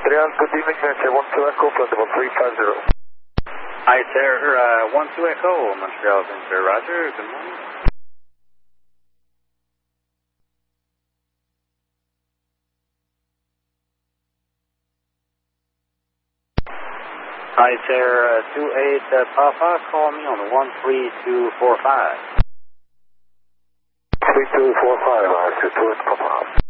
Montreal, good evening, Venture 12 Echo, flight level 350. Hi, sir. 12 Echo, Montreal Venture, roger. Good morning. Hi, sir. 28 Papa, call me on 13245. 3245, I 28 Papa.